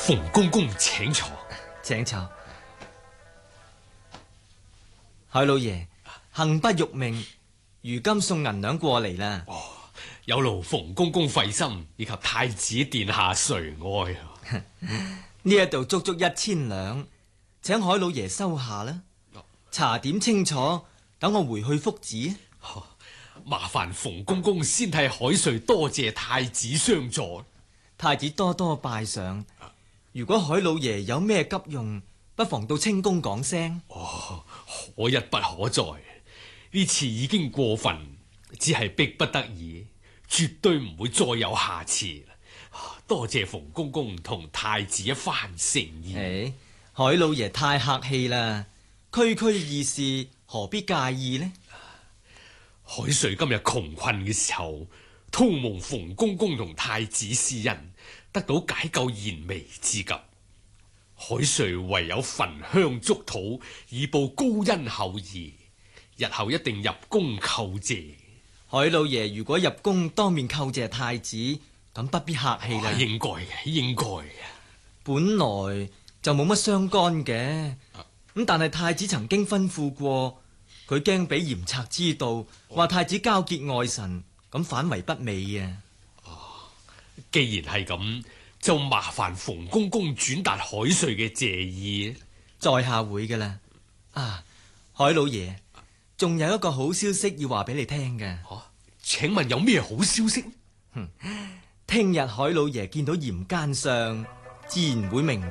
馮公公請坐。 請坐。海老爺，幸不欲命，如今送銀兩過嚟啦。 有勞馮公公費心，以及太子殿下垂愛。 呢一度足足1000兩，請海老爺收下啦。查點清楚，等我回去復旨。 麻煩馮公公先替海瑞多謝太子相助。 太子多多拜上。如果海老爺有咩急用，不妨到清宮講聲。 可一不可再，呢次已經過分，只係逼不得已，絕對唔會再有下次。多謝馮公公同太子一番誠意。 海老爺太客氣啦，區區義事何必介意呢？ 海瑞今日窮困嘅時候，都蒙馮公公同太子施恩，得到解救燃眉之急。海瑞唯有焚香築土，以報高恩厚義。日後一定入宮叩謝。 海老爺如果入宮當面叩謝太子，咁不必客氣啦。 應該嘅，應該嘅。 本來就冇乜相干嘅，咁但係太子曾經吩咐過，佢驚俾嚴賊知道，話太子交結外臣，咁反為不美啊。 既然係咁，就麻煩馮公公轉達海瑞嘅謝意。 在下會噶啦。海老爺，仲有一個好消息要話俾你聽嘅。 請問有咩好消息？ 聽日海老爺見到嚴奸相，自然會明